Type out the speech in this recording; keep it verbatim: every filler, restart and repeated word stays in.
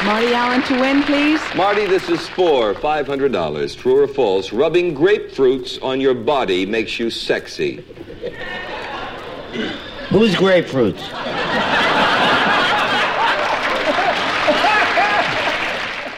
Marty Allen to win, please. Marty, this is for five hundred dollars. True or false, rubbing grapefruits on your body makes you sexy. Who's grapefruits?